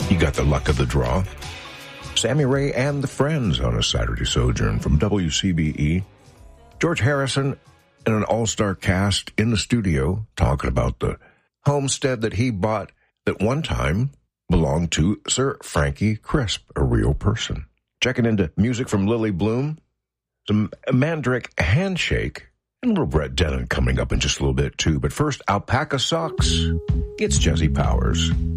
You got the luck of the draw. Sammy Ray and the Friends on a Saturday Sojourn from WCBE. George Harrison and an all-star cast in the studio talking about the homestead that he bought that one time belonged to Sir Frankie Crisp, a real person. Checking into music from Lily Bloom, some Mandrake Handshake, and a little Brett Dennen coming up in just a little bit too. But first, Alpaca Socks. It's Jesse Powers.